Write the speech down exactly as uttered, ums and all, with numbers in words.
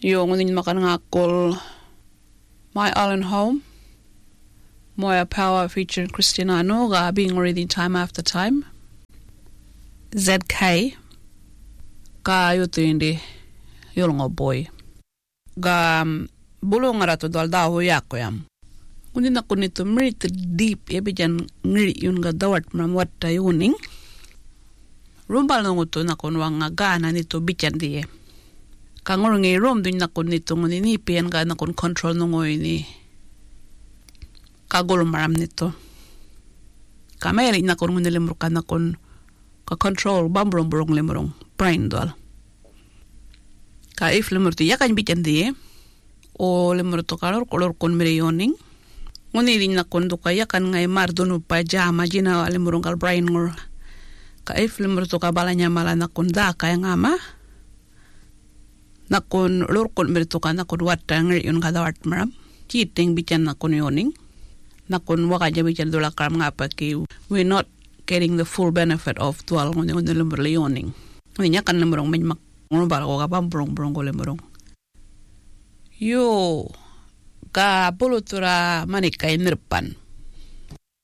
Yung unin makanangakol My Island Home. Moya Power featuring Christina Anoga being reading time after time. Z K. Ka yuto hindi yulong boy. Ga bulong nga rato dal daho yako yam. Unin ako nito merit deep yabi jan ngiri yun ga dawat mamwat tayuning. Rumbal nung uto na kunwang nga gana nito bityan diye. Kangor ngay rom dun na kun nito nguninipian ga na kun control nung ni kagulong maram nito. Kamay na kun ngunilimro ka na kun ka-control bamburong-burong limurong brain doal. Ka if limuro to yakan bityan diye o limuro to kalor kolor kun miriyoning. Ngunilin na kun duka yakan ngay mar dunu pa jama jina limurong kal brain ngor. Ka if limuro to kabalanya mala na kun da kaya ngama. Na kun lor kun mirito ka na kun wata ngir yun kadawat maram. Chiting bityan na kun yoning. Na kun wakaja bityan dula karam nga pa ki we're not getting the full benefit of dual ngunit ngunit limuro yoning. Ngunit yakan limurong minyak ngoro bala ko kapam burong-burong ko limurong. Yo ka pulutura manik kay nirpan.